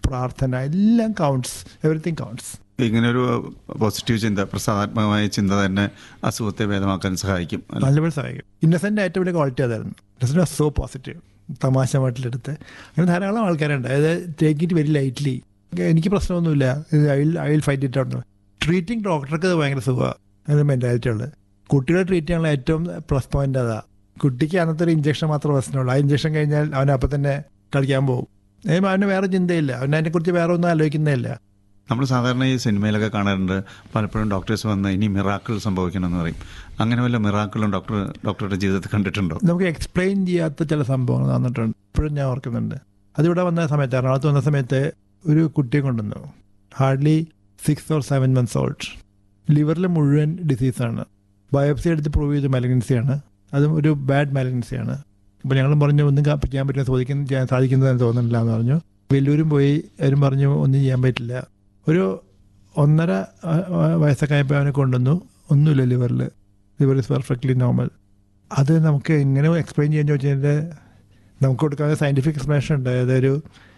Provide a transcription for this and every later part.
പ്രാർത്ഥന എല്ലാം counts, everything counts. ഇങ്ങനൊരു പോസിറ്റീവ് ചിന്ത, പ്രസാദാത്മകമായ ചിന്ത തന്നെ അസുഖത്തെ ഭേദമാക്കാൻ സഹായിക്കും, നല്ലപോലെ സഹായിക്കും. ഇന്നസെൻ്റ് ഏറ്റവും വലിയ ക്വാളിറ്റി അതായിരുന്നു. Innocent was so positive. തമാശ മട്ടിലെടുത്ത് അങ്ങനെ ധാരാളം ആൾക്കാരുണ്ട്. അതായത് ടേക്ക് ഇറ്റ് വെരി ലൈറ്റ്ലി. എനിക്ക് പ്രശ്നമൊന്നുമില്ല, I will fight it out. Treating ഡോക്ടർക്ക് അത് ഭയങ്കര സുഖമാണ്. അതിന് മെൻറ്റാലിറ്റി ഉള്ളത്. കുട്ടികളെ ട്രീറ്റ് ചെയ്യാനുള്ള ഏറ്റവും പ്ലസ് പോയിന്റ് അതാ. കുട്ടിക്ക് അന്നത്തെ ഒരു ഇഞ്ചക്ഷൻ മാത്രമേ പ്രശ്നമുള്ളൂ. ആ ഇഞ്ചക്ഷൻ കഴിഞ്ഞാൽ അവൻ അപ്പം തന്നെ കളിക്കാൻ പോകും. അവന് വേറെ ചിന്തയില്ല, അവൻ അതിനെക്കുറിച്ച് വേറെ ഒന്നും ആലോചിക്കുന്നതില്ല. നമ്മൾ സാധാരണ ഈ സിനിമയിലൊക്കെ കാണാറുണ്ട്, പലപ്പോഴും ഡോക്ടേഴ്സ് വന്ന് ഇനി മിറാക്കിൾ സംഭവിക്കണമെന്ന് പറയും. അങ്ങനെ വല്ല മിറാക്കിളും ഡോക്ടറുടെ ജീവിതത്തിൽ കണ്ടിട്ടുണ്ടോ? നമുക്ക് എക്സ്പ്ലെയിൻ ചെയ്യാത്ത ചില സംഭവങ്ങൾ വന്നിട്ടുണ്ട്. ഇപ്പോഴും ഞാൻ ഓർക്കുന്നുണ്ട്. അതിവിടെ വന്ന സമയത്ത്, എറണാകുളത്ത് വന്ന സമയത്ത് ഒരു കുട്ടിയെ കൊണ്ടുവന്നു. Hardly 6 or 7 months old. ലിവറിൽ മുഴുവൻ ഡിസീസാണ്. ബയോപ്സി എടുത്ത് പ്രൂവ് ചെയ്ത് മാലിഗ്നൻസിയാണ്. അതും ഒരു ബാഡ് മാലിഗ്നൻസിയാണ്. അപ്പോൾ ഞങ്ങളും പറഞ്ഞു ഒന്നും ചെയ്യാൻ പറ്റുന്ന സാധിക്കുന്നതെന്ന് തോന്നുന്നില്ല എന്ന് പറഞ്ഞു. വെല്ലൂരും പോയി, അവരും പറഞ്ഞു ഒന്നും ചെയ്യാൻ പറ്റില്ല. ഒരു 1.5 വയസ്സൊക്കെ ആയപ്പോൾ അവനെ കൊണ്ടുവന്നു. ഒന്നുമില്ല ലിവറിൽ. Liver is perfectly normal. അത് നമുക്ക് എങ്ങനെ എക്സ്പ്ലെയിൻ ചെയ്യാൻ ചോദിച്ചാൽ നമുക്ക് കൊടുക്കാവുന്ന സയൻറ്റിഫിക് എക്സ്പ്ലനേഷൻ ഉണ്ട്. അതായത് ഒരു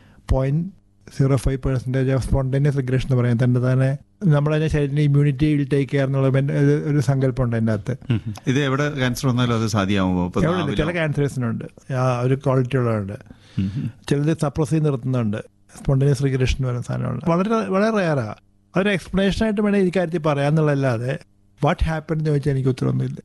0.05% ഓഫ് സ്പോണ്ടേനിയസ് റിഗ്രഷൻ എന്ന് പറയാം. തന്നെ നമ്മളതിനെ ശരീരത്തിന് ഇമ്മ്യൂണിറ്റി വിൽ ടേക്ക് കെയർ എന്നുള്ള ഒരു സങ്കല്പമുണ്ട് അതിൻ്റെ അകത്ത്. ഇത് എവിടെ ക്യാൻസർ വന്നാലും അത് സാധ്യമാകുമോ? ചില ക്യാൻസേഴ്സിനുണ്ട് ആ ഒരു ക്വാളിറ്റി ഉള്ളതുണ്ട്. ചിലത് സപ്രസ് ചെയ്ത് നിർത്തുന്നുണ്ട്. സ്പോണ്ടേനിയസ് റിഗ്രഷൻ എന്ന് പറയുന്ന സാധനമുണ്ട്. വളരെ വളരെ റെയറാണ്. അതൊരു എക്സ്പ്ലനേഷനായിട്ട് വേണേൽ ഈ കാര്യത്തിൽ പറയാമെന്നുള്ളതല്ലാതെ വാട്ട് ഹാപ്പൻ എന്ന് ചോദിച്ചാൽ എനിക്ക് ഉത്തരവൊന്നുമില്ല.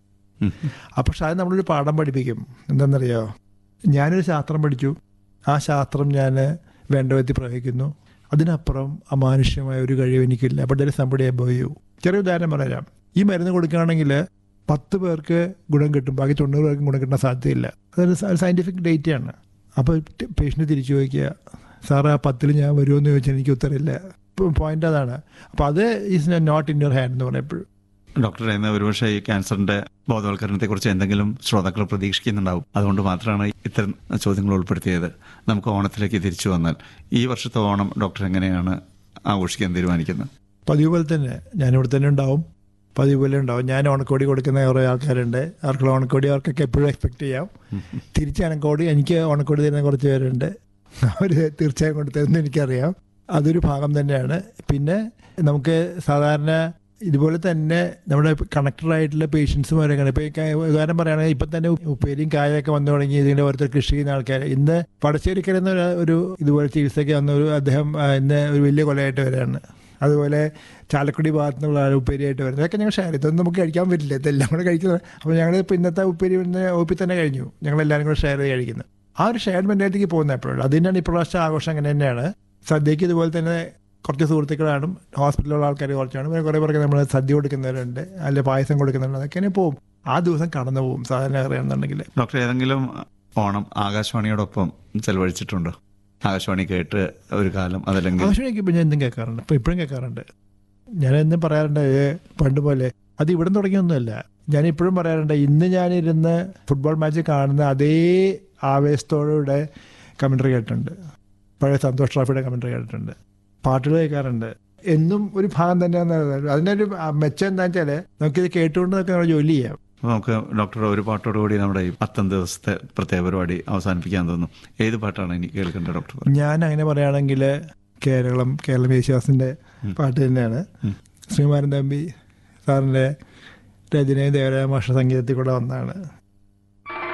പക്ഷെ അത് നമ്മളൊരു പാഠം പഠിപ്പിക്കും. എന്താണെന്നറിയോ, ഞാനൊരു ശാസ്ത്രം പഠിച്ചു. ആ ശാസ്ത്രം ഞാൻ വേണ്ട വിധത്തിൽ പ്രയോഗിക്കുന്നു. അതിനപ്പുറം അമാനുഷ്യമായ ഒരു കഴിവ് എനിക്കില്ല. അപ്പോൾ there is somebody above U. ചെറിയ ഉദാഹരണം പറയാം. ഈ മരുന്ന് കൊടുക്കുകയാണെങ്കിൽ 10 പേർക്ക് ഗുണം കിട്ടും, ബാക്കി 90 പേർക്കും ഗുണം കിട്ടാൻ സാധ്യതയില്ല. അതൊരു സയൻറ്റിഫിക് ഡേറ്റയാണ്. അപ്പോൾ പേഷ്യൻ്റ് തിരിച്ചു ചോദിക്കുക, സാറ് ആ 10 ഞാൻ വരുമെന്ന് ചോദിച്ചാൽ എനിക്ക് ഉത്തരമില്ല. പോയിന്റ് അതാണ്. അപ്പോൾ അത് is not in your hand എന്ന് പറയുമ്പോഴും. ഡോക്ടർ ഇന്ന് ഒരുപക്ഷെ ഈ ക്യാൻസറിന്റെ ബോധവൽക്കരണത്തെക്കുറിച്ച് എന്തെങ്കിലും ശ്രോതാക്കൾ പ്രതീക്ഷിക്കുന്നുണ്ടാവും. അതുകൊണ്ട് മാത്രമാണ് ഇത്തരം ചോദ്യങ്ങൾ ഉൾപ്പെടുത്തിയത്. നമുക്ക് ഓണത്തിലേക്ക് തിരിച്ചു വന്നാൽ, ഈ വർഷത്തെ ഓണം ഡോക്ടർ എങ്ങനെയാണ് ആഘോഷിക്കാൻ തീരുമാനിക്കുന്നത്? പതിവ് പോലെ തന്നെ ഞാനിവിടെ തന്നെ ഉണ്ടാവും. പതിവ് പോലെ ഉണ്ടാവും. ഞാൻ ഓണക്കോടി കൊടുക്കുന്ന കുറേ ആൾക്കാരുണ്ട്. അവർക്കുള്ള ഓണക്കോടി അവർക്കൊക്കെ എപ്പോഴും എക്സ്പെക്ട് ചെയ്യാം. തിരിച്ച് ഓണക്കോടി എനിക്ക് ഓണക്കോടി തരുന്ന കുറച്ച് പേരുണ്ട്. അവർ തീർച്ചയായും കൊടുത്തതെന്ന് എനിക്കറിയാം. അതൊരു ഭാഗം തന്നെയാണ്. പിന്നെ നമുക്ക് സാധാരണ ഇതുപോലെ തന്നെ നമ്മുടെ കണക്റ്റഡായിട്ടുള്ള പേഷ്യൻസുമാരൊക്കെയാണ്. ഇപ്പോൾ ഉദാഹരണം പറയുകയാണെങ്കിൽ ഇപ്പം തന്നെ ഉപ്പേരിയും കായൊക്കെ വന്നു തുടങ്ങി. ഇതിൻ്റെ ഓരോരുത്തർ കൃഷി ചെയ്യുന്ന ആൾക്കാർ ഇന്ന് പടശ്ശേരിക്കരുന്ന ഒരു ഇതുപോലെ ചികിത്സയ്ക്ക് വന്ന അദ്ദേഹം ഇന്ന് ഒരു വലിയ കൊലയായിട്ട് വരികയാണ്. അതുപോലെ ചാലക്കുടി ഭാഗത്തു നിന്നുള്ള ഉപ്പേരിയായിട്ട് വരുന്നത്. അതൊക്കെ ഞങ്ങൾ ഷെയർ ചെയ്തു. ഇതൊന്നും നമുക്ക് കഴിക്കാൻ പറ്റില്ല, ഇതെല്ലാം കൂടെ കഴിക്കുന്നത്. അപ്പോൾ ഞങ്ങൾ ഇപ്പോൾ ഇന്നത്തെ ഉപ്പേരി ഒപ്പി തന്നെ കഴിഞ്ഞു. ഞങ്ങളെല്ലാവരും കൂടെ ഷെയർ ചെയ്ത് കഴിക്കുന്നത്. ആ ഒരു ഷെയർഡ് മെൻറ്റാലിറ്റിക്ക് പോകുന്ന എപ്പോഴും. അതിനാണ് ഇപ്രാവശ്യം ആഘോഷം അങ്ങനെ തന്നെയാണ്. സദ്യക്ക് ഇതുപോലെ തന്നെ കുറച്ച് സുഹൃത്തുക്കളാണ്, ഹോസ്പിറ്റലിലുള്ള ആൾക്കാർ കുറച്ചാണ്. പിന്നെ കുറേ പേർക്ക് നമ്മൾ സദ്യ കൊടുക്കുന്നവരുണ്ട്, അല്ലെങ്കിൽ പായസം കൊടുക്കുന്നുണ്ട്. അതൊക്കെ പോവും. ആ ദിവസം കടന്നു പോകും സാധാരണ അറിയാമെന്നുണ്ടെങ്കിൽ. ഡോക്ടർ ഏതെങ്കിലും ഓണം ആകാശവാണിയോടൊപ്പം ചെലവഴിച്ചിട്ടുണ്ടോ? ആകാശവാണി കേട്ട് ഒരു കാലം, അതല്ലെങ്കിൽ ആകാശവാണിക്ക് ഇപ്പം ഞാൻ എന്തും കേൾക്കാറുണ്ട്. ഇപ്പം ഇപ്പോഴും കേൾക്കാറുണ്ട്. ഞാൻ എന്തും പറയാറുണ്ട്, പണ്ട് പോലെ. അത് ഇവിടെ തുടങ്ങിയൊന്നുമല്ല. ഞാനിപ്പോഴും പറയാറുണ്ട്, ഇന്ന് ഞാനിരുന്ന് ഫുട്ബോൾ മാച്ച് കാണുന്ന അതേ ആവേശത്തോടെ കമൻട്രി കേട്ടിട്ടുണ്ട്. പഴയ സന്തോഷ് ട്രോഫിയുടെ കമൻട്രി കേട്ടിട്ടുണ്ട്. പാട്ടുകൾ കേൾക്കാറുണ്ട്. എന്നും ഒരു ഭാഗം തന്നെയാണെന്ന്. അതിനൊരു മെച്ചം എന്താണെന്ന് വെച്ചാൽ നമുക്കിത് കേട്ടുകൊണ്ട് നമുക്ക് ജോലി ചെയ്യാം. നമുക്ക് ഡോക്ടർ ഒരു പാട്ടോടുകൂടി നമ്മുടെ ഈ 10 ദിവസത്തെ പ്രത്യേക പരിപാടി അവസാനിപ്പിക്കാൻ തോന്നുന്നു. ഏത് പാട്ടാണ് എനിക്ക് കേൾക്കേണ്ടത് ഡോക്ടർ? ഞാൻ അങ്ങനെ പറയുകയാണെങ്കിൽ കേരളം യേശുദാസിൻ്റെ പാട്ട് തന്നെയാണ്. ശ്രീമാരൻ തമ്പി സാറിൻ്റെ രചനയും ദേവരായ മാഷ സംഗീതത്തിൽ കൂടെ വന്നതാണ്.